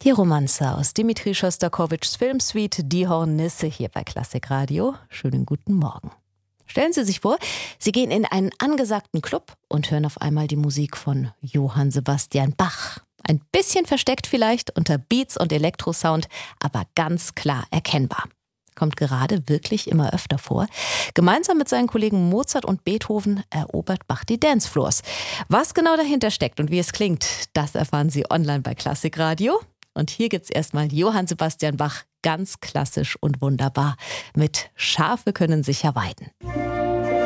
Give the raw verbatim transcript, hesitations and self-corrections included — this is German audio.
Die Romanze aus Dmitri Schostakowitschs Filmsuite Die Hornisse hier bei Klassikradio. Schönen guten Morgen. Stellen Sie sich vor, Sie gehen in einen angesagten Club und hören auf einmal die Musik von Johann Sebastian Bach. Ein bisschen versteckt vielleicht unter Beats und Elektrosound, aber ganz klar erkennbar. Kommt gerade wirklich immer öfter vor. Gemeinsam mit seinen Kollegen Mozart und Beethoven erobert Bach die Dancefloors. Was genau dahinter steckt und wie es klingt, das erfahren Sie online bei Klassikradio. Und hier gibt's erstmal Johann Sebastian Bach, ganz klassisch und wunderbar, mit Schafe können sicher weiden.